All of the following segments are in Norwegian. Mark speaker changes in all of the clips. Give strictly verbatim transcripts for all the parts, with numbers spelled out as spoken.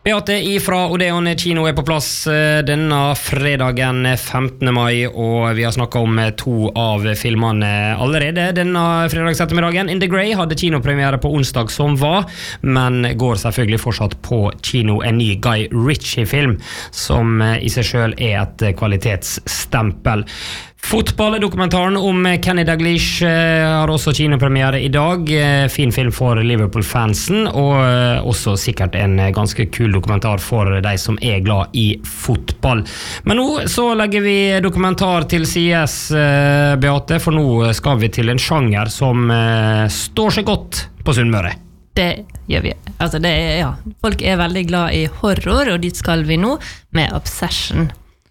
Speaker 1: Beate ifra Odeon kino er på plass denne fredagen femtende mai, og vi har snakket om to av filmene allerede denne fredagsettermiddagen. In the Grey hadde kinopremiere på onsdag som var, men går selvfølgelig fortsatt på kino en ny Guy Ritchie-film, som i seg selv er et kvalitetsstempel. Fotballdokumentaren om Kenny Dalglish har også kinopremiere i dag. Fin film for Liverpool-fansen, og også sikkert en ganske kul dokumentar for de som er glad i fotball. Men nå så legger vi dokumentar til sides, Beate, for nå skal vi til en sjanger som står seg godt på Sunnmøre.
Speaker 2: Det gjør vi. Altså det er, ja, folk er veldig glad i horror, og dit skal vi nå med Obsession.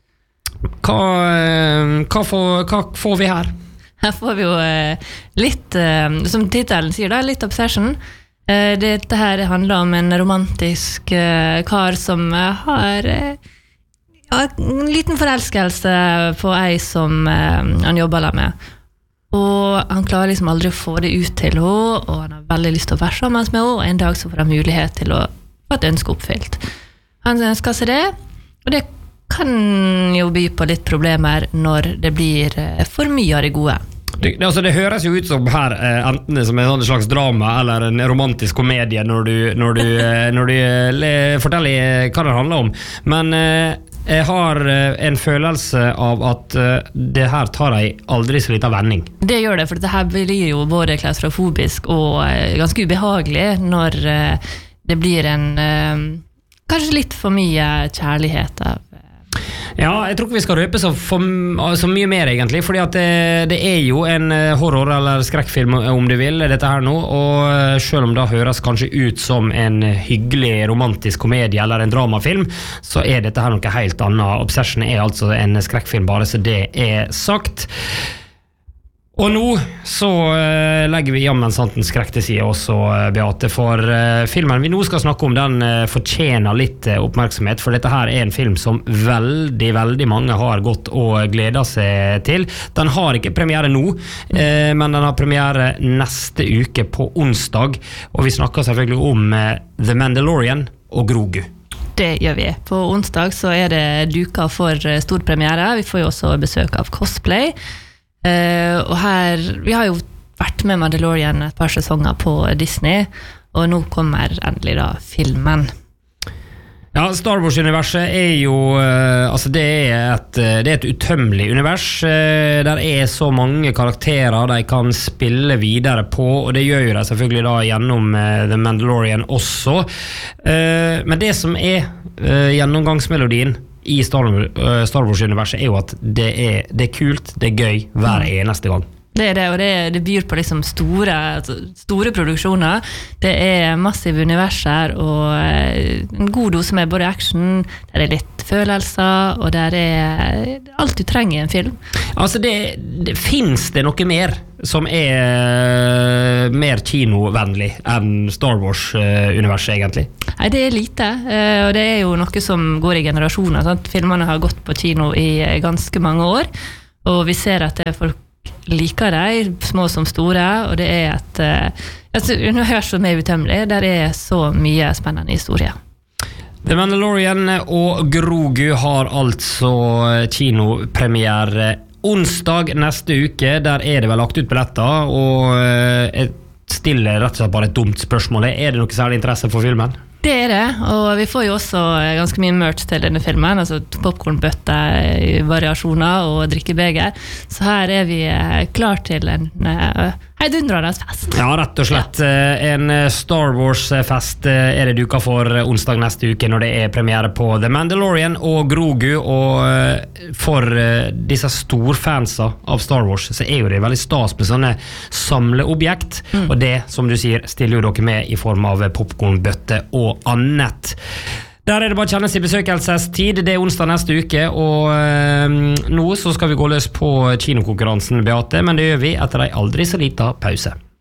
Speaker 1: Hva, hva, får, hva får vi her?
Speaker 2: Her får vi jo eh, litt, eh, som titelen sier da, litt obsession. Eh, dette her handler om en romantisk eh, kar som eh, har eh, ja, en liten forelskelse på ei som eh, han jobber der med. Og han klarer liksom aldri å få det ut til henne, og han har veldig lyst til å være sammen med henne, og en dag så får han mulighet til å få et ønske oppfylt. Han ønsker seg det, og det kan jo by på litt problemer når det blir for mye av det gode.
Speaker 1: Det, altså det høres jo ut som her eh, enten som en slags drama eller en romantisk komedie når du, når du, eh, når du le, forteller hva det handler om. Men eh, jeg har en følelse av at eh, det her tar ei aldri så liten vending. Det
Speaker 2: gjør det, for det her blir jo både klaustrofobisk og eh, ganske ubehagelig når eh, det blir en eh, kanskje litt for mye kjærlighet av.
Speaker 1: Ja, jeg tror ikke vi skal røpe så, for, så mye mer egentlig, fordi at det, det er jo en horror- eller skrekkfilm om du vil, dette her nå, og selv om det høres kanskje ut som en hyggelig romantisk komedie eller en dramafilm, så er dette her noe helt annet. Obsession er altså en skrekkfilm, bare så det er sagt. Og nå så uh, legger vi jammen santen skrekk til side også, uh, Beate, for uh, filmen vi nå skal snakke om, den uh, fortjener litt uh, oppmerksomhet, for dette her er en film som veldig, veldig mange har gått og gledet seg til. Den har ikke premiere nå, uh, men den har premiere neste uke på onsdag, og vi snakker selvfølgelig om uh, The Mandalorian og Grogu.
Speaker 2: Det gjør vi. På onsdag så er det duka for uh, stor premiere. Vi får jo også besøk av cosplay. Uh, og her, vi har jo vært med Mandalorian et par sesonger på Disney, og nå kommer endelig da filmen.
Speaker 1: Ja, Star Wars-universet er jo, uh, altså det er et, det er et utømmelig univers. Uh, der er så mange karakterer de kan spille videre på, og det gjør jo de selvfølgelig da gjennom uh, The Mandalorian også. Uh, men det som er uh, gjennomgangsmelodien i Star, uh, Star Wars-universet er jo at det er, det er kult, det er gøy hver eneste gang.
Speaker 2: Det er det, og det, det byr på liksom store, altså store produksjoner. Det er massive universer og en god dose med både action, der er litt følelser, og der er alt du trenger i en film.
Speaker 1: Altså, det, det finnes det noe mer som er mer kinovennlig enn Star Wars-universet, egentlig?
Speaker 2: Nei, det er lite, og det er jo noe som går i generasjoner. Sant? Filmene har gått på kino i ganske mange år, og vi ser at det er folk liker deg, små som store, og det er et altså, univers som er utømmelig, der er så mye spennende historie.
Speaker 1: The Mandalorian og Grogu har altså kinopremiere onsdag neste uke. Der er det vel lagt ut billetter, og jeg stiller rett og slett bare et dumt spørsmål. Er det noe særlig interesse for filmen?
Speaker 2: Det er det, og vi får jo også ganske mye merch til denne filmen, altså popcornbøtter, variasjoner og drikkebeger. Så her er vi klar til en uh, heidundrende fest.
Speaker 1: Ja, rett og slett. Ja. En Star Wars-fest er det duka for onsdag neste uke når det er premiere på The Mandalorian og Grogu, og for disse storfansa av Star Wars så er jo det veldig stas med sånne samleobjekt, mm. og det, som du sier, stiller jo dere med i form av popcornbøtter og annet. Der er det bare å kjenne seg besøkelsestid. Det er onsdag neste uke, og øh, nå så skal vi gå løs på kinokonkurransen, Beate, men det gjør vi etter en aldri så liten pause.